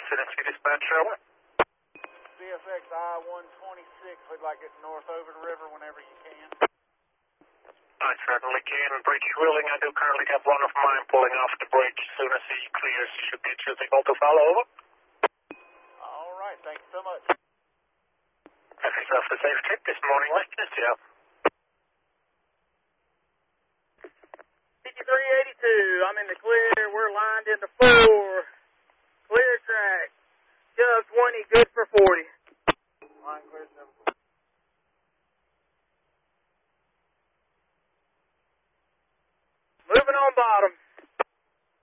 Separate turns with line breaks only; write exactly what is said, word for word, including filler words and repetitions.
Tennessee Dispatch, over.
C S X I one twenty-six, we'd like it north over the river whenever you can.
I certainly can. Bridge willing. I do currently have one of mine pulling off the bridge. As soon as he clears, he should get you the signal to follow, over.
All right, thank you so much.
Have yourself a safe trip this morning, listeners, yeah.
fifty-three eighty-two, I'm in the clear. We're lined into four. Clear track.